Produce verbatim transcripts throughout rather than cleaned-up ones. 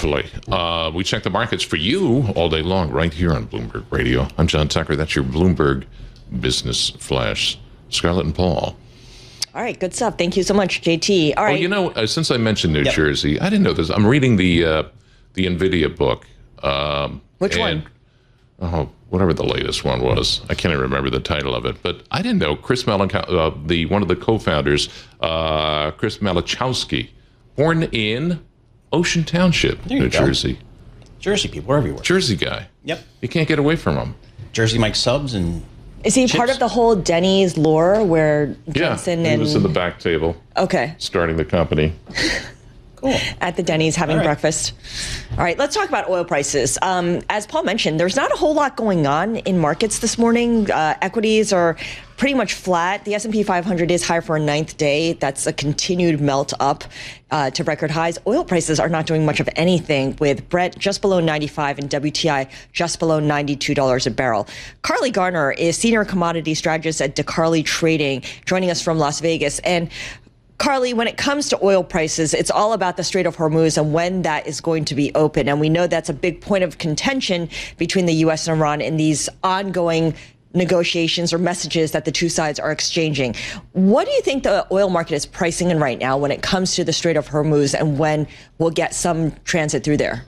Hopefully. Uh, we check the markets for you all day long right here on Bloomberg Radio. I'm John Tucker. That's your Bloomberg Business Flash. Scarlett and Paul. All right, good stuff. Thank you so much, J T. All right. Oh, you know, uh, since I mentioned New Yep. Jersey, I didn't know this. I'm reading the uh, the NVIDIA book. Um, Which and, one? Oh, whatever the latest one was. I can't even remember the title of it. But I didn't know Chris Malach- uh, the one of the co-founders, uh, Chris Malachowski, born in Ocean Township, There you New go. Jersey. Jersey people are everywhere. Jersey guy. Yep. You can't get away from him. Jersey Mike subs and Is he chips. part of the whole Denny's lore where Jensen yeah, he and... was in the back table Okay. starting the company. Cool. At the Denny's having All right. breakfast. All right, let's talk about oil prices. Um, as Paul mentioned, there's not a whole lot going on in markets this morning. Uh, equities are pretty much flat. The S and P five hundred is higher for a ninth day. That's a continued melt up uh, to record highs. Oil prices are not doing much of anything, with Brent just below ninety-five and W T I just below ninety-two dollars a barrel. Carly Garner is senior commodity strategist at DeCarly Trading, joining us from Las Vegas. And Carly, when it comes to oil prices, it's all about the Strait of Hormuz and when that is going to be open. And we know that's a big point of contention between the U S and Iran in these ongoing negotiations or messages that the two sides are exchanging. What do you think the oil market is pricing in right now when it comes to the Strait of Hormuz and when we'll get some transit through there?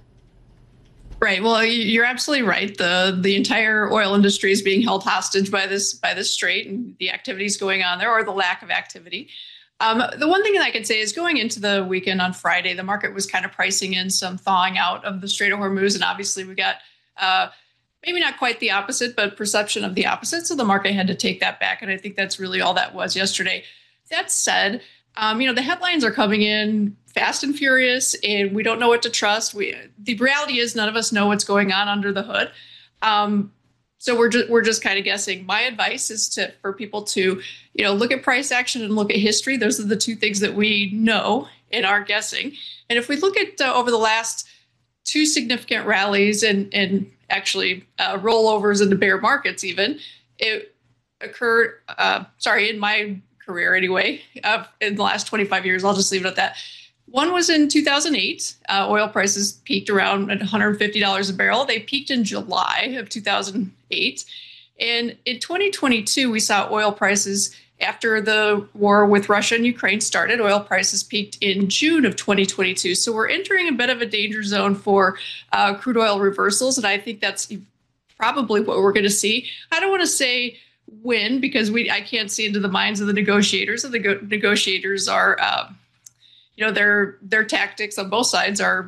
Right. Well, you're absolutely right. The the entire oil industry is being held hostage by this by this strait and the activities going on there, or the lack of activity. Um, the one thing that I could say is going into the weekend on Friday, the market was kind of pricing in some thawing out of the Strait of Hormuz. And obviously we got uh, maybe not quite the opposite, but perception of the opposite. So the market had to take that back. And I think that's really all that was yesterday. That said, um, you know, the headlines are coming in fast and furious, and we don't know what to trust. We, the reality is none of us know what's going on under the hood. Um, So we're just we're just kind of guessing. My advice is to for people to, you know, look at price action and look at history. Those are the two things that we know in our guessing. And if we look at uh, over the last two significant rallies and and actually uh, rollovers into bear markets, even it occurred. Uh, sorry, in my career anyway, uh, in the last twenty-five years, I'll just leave it at that. One was in two thousand eight. Uh, oil prices peaked around one hundred fifty dollars a barrel. They peaked in July of two thousand eight. And in twenty twenty-two, we saw oil prices, after the war with Russia and Ukraine started, oil prices peaked in June of twenty twenty-two. So we're entering a bit of a danger zone for uh, crude oil reversals. And I think that's probably what we're going to see. I don't want to say when, because we I can't see into the minds of the negotiators. And the go- negotiators are... Uh, You know, their their tactics on both sides are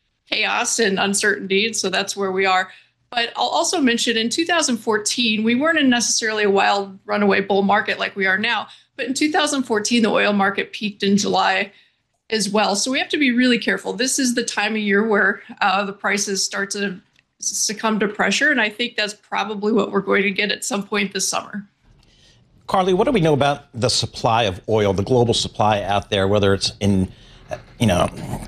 chaos and uncertainty. And so that's where we are. But I'll also mention in two thousand fourteen, we weren't in necessarily a wild runaway bull market like we are now. But in two thousand fourteen, the oil market peaked in July as well. So we have to be really careful. This is the time of year where uh, the prices start to succumb to pressure. And I think that's probably what we're going to get at some point this summer. Carly, what do we know about the supply of oil, the global supply out there, whether it's in, you know,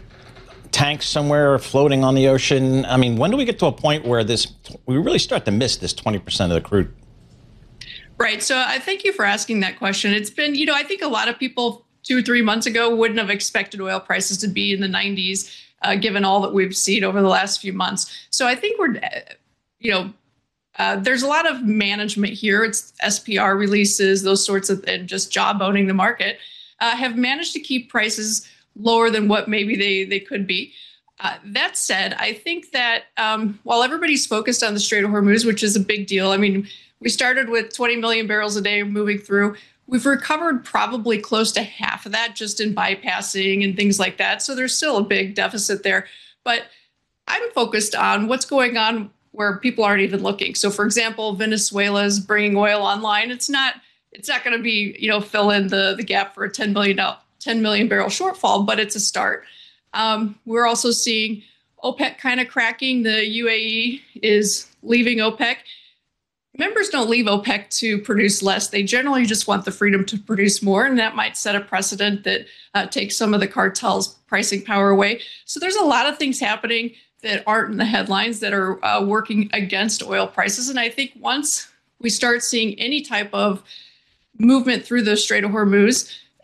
tanks somewhere floating on the ocean? I mean, when do we get to a point where this, we really start to miss this twenty percent of the crude? Right. So I thank you for asking that question. It's been, you know, I think a lot of people two or three months ago wouldn't have expected oil prices to be in the nineties, uh, given all that we've seen over the last few months. So I think we're, you know, Uh, there's a lot of management here. It's S P R releases, those sorts of, and just job owning the market, uh, have managed to keep prices lower than what maybe they, they could be. Uh, that said, I think that um, while everybody's focused on the Strait of Hormuz, which is a big deal, I mean, we started with twenty million barrels a day moving through. We've recovered probably close to half of that just in bypassing and things like that. So there's still a big deficit there. But I'm focused on what's going on where people aren't even looking. So, for example, Venezuela is bringing oil online. It's not it's not going to be, you know, fill in the, the gap for a ten million, ten million barrel shortfall, but it's a start. Um, we're also seeing OPEC kind of cracking. The U A E is leaving OPEC. Members don't leave OPEC to produce less. They generally just want the freedom to produce more, and that might set a precedent that uh, takes some of the cartel's pricing power away. So there's a lot of things happening that aren't in the headlines that are uh, working against oil prices. And I think once we start seeing any type of movement through the Strait of Hormuz,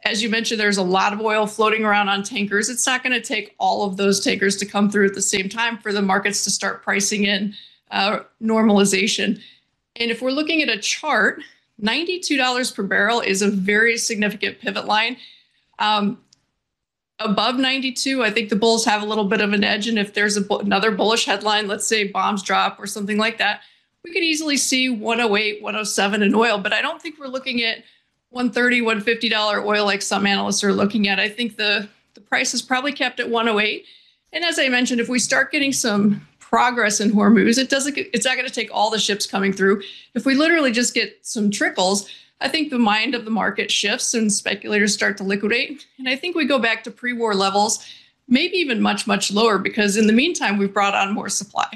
as you mentioned, there's a lot of oil floating around on tankers. It's not going to take all of those tankers to come through at the same time for the markets to start pricing in uh, normalization. And if we're looking at a chart, ninety-two dollars per barrel is a very significant pivot line. Um, above ninety-two, I think the bulls have a little bit of an edge. And if there's a, another bullish headline, let's say bombs drop or something like that, we could easily see one oh eight, one oh seven in oil. But I don't think we're looking at one thirty, one fifty dollars oil like some analysts are looking at. I think the, the price is probably kept at one oh eight. And as I mentioned, if we start getting some progress in Hormuz, it doesn't, it's not going to take all the ships coming through. If we literally just get some trickles, I think the mind of the market shifts and speculators start to liquidate. And I think we go back to pre-war levels, maybe even much, much lower, because in the meantime, we've brought on more supply.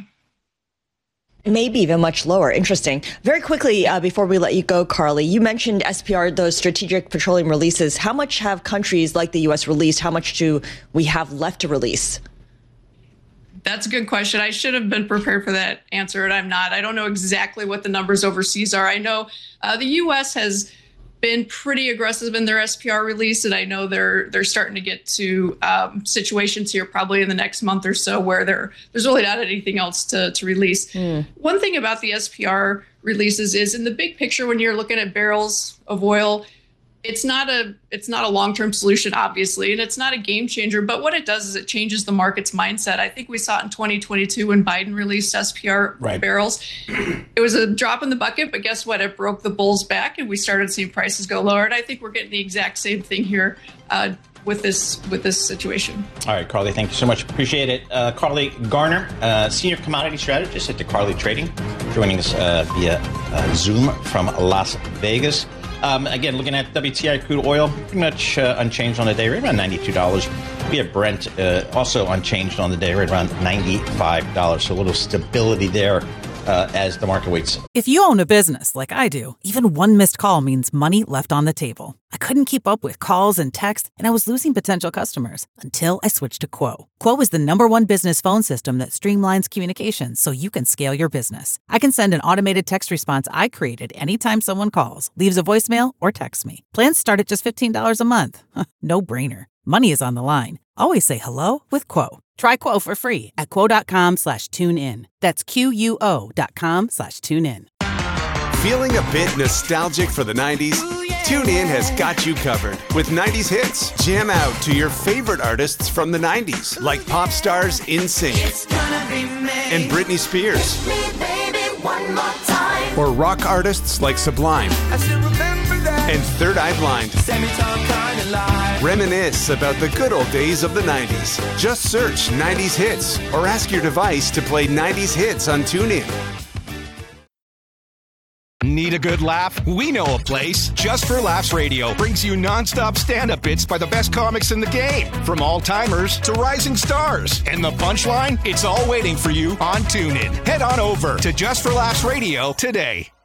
Maybe even much lower. Interesting. Very quickly, uh, before we let you go, Carly, you mentioned S P R, those strategic petroleum releases. How much have countries like the U S released? How much do we have left to release? That's a good question. I should have been prepared for that answer, and I'm not. I don't know exactly what the numbers overseas are. I know uh, the U S has been pretty aggressive in their S P R release, and I know they're they're starting to get to um, situations here probably in the next month or so where there there's really not anything else to, to release. Mm. One thing about the S P R releases is in the big picture, when you're looking at barrels of oil, It's not a it's not a long-term solution, obviously, and it's not a game changer. But what it does is it changes the market's mindset. I think we saw it in twenty twenty-two when Biden released S P R right. barrels. It was a drop in the bucket, but guess what? It broke the bulls back, and we started seeing prices go lower. And I think we're getting the exact same thing here uh, with this with this situation. All right, Carly, thank you so much. Appreciate it. Uh, Carly Garner, uh, Senior Commodity Strategist at DeCarly Trading, joining us uh, via uh, Zoom from Las Vegas. Um, again, looking at W T I crude oil, pretty much uh, unchanged on the day, right around ninety-two dollars. We have Brent uh, also unchanged on the day, right around ninety-five dollars. So a little stability there uh, as the market waits. If you own a business like I do, even one missed call means money left on the table. I couldn't keep up with calls and texts, and I was losing potential customers until I switched to Quo. Quo is the number one business phone system that streamlines communications so you can scale your business. I can send an automated text response I created anytime someone calls, leaves a voicemail, or texts me. Plans start at just fifteen dollars a month. No brainer. Money is on the line. Always say hello with Quo. Try Quo for free at quo.com slash tune in. That's Q-U-O dot com slash tune in. Feeling a bit nostalgic for the nineties? TuneIn has got you covered with nineties hits. Jam out to your favorite artists from the nineties, like pop stars NSYNC and Britney Spears, or rock artists like Sublime and Third Eye Blind. Reminisce about the good old days of the nineties. Just search nineties hits or ask your device to play nineties hits on TuneIn. Need a good laugh? We know a place. Just for Laughs Radio brings you nonstop stand-up bits by the best comics in the game, from all-timers to rising stars. And the punchline? It's all waiting for you on TuneIn. Head on over to Just for Laughs Radio today.